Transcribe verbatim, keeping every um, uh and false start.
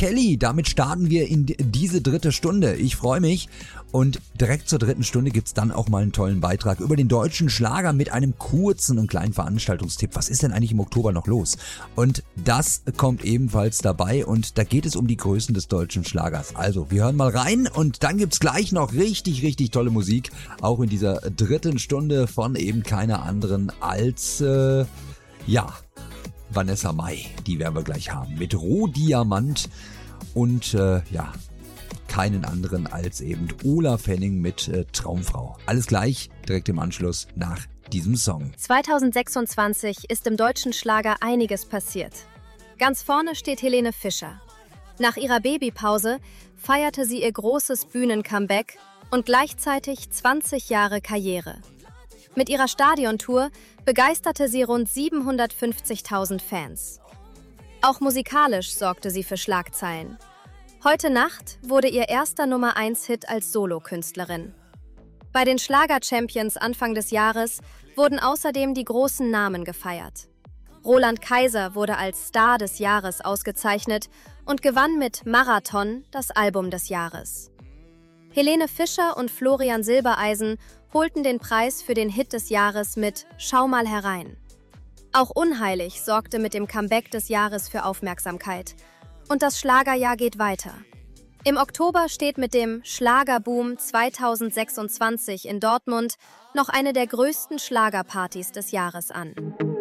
Kelly. Damit starten wir in diese dritte Stunde. Ich freue mich. Und direkt zur dritten Stunde gibt's dann auch mal einen tollen Beitrag über den deutschen Schlager mit einem kurzen und kleinen Veranstaltungstipp. Was ist denn eigentlich im Oktober noch los? Und das kommt ebenfalls dabei und da geht es um die Größen des deutschen Schlagers. Also, wir hören mal rein und dann gibt's gleich noch richtig, richtig tolle Musik. Auch in dieser dritten Stunde von eben keiner anderen als, äh, ja, Vanessa Mai. Die werden wir gleich haben mit Rohdiamant und, äh, ja, keinen anderen als eben Ola Fenning mit äh, Traumfrau. Alles gleich, direkt im Anschluss nach diesem Song. zweitausendsechsundzwanzig ist im deutschen Schlager einiges passiert. Ganz vorne steht Helene Fischer. Nach ihrer Babypause feierte sie ihr großes Bühnen-Comeback und gleichzeitig zwanzig Jahre Karriere. Mit ihrer Stadiontour begeisterte sie rund siebenhundertfünfzigtausend Fans. Auch musikalisch sorgte sie für Schlagzeilen. Heute Nacht wurde ihr erster Nummer eins Hit als Solokünstlerin. Bei den Schlager-Champions Anfang des Jahres wurden außerdem die großen Namen gefeiert. Roland Kaiser wurde als Star des Jahres ausgezeichnet und gewann mit Marathon das Album des Jahres. Helene Fischer und Florian Silbereisen holten den Preis für den Hit des Jahres mit Schau mal herein. Auch Unheilig sorgte mit dem Comeback des Jahres für Aufmerksamkeit. Und das Schlagerjahr geht weiter. Im Oktober steht mit dem Schlagerboom zweitausendsechsundzwanzig in Dortmund noch eine der größten Schlagerpartys des Jahres an.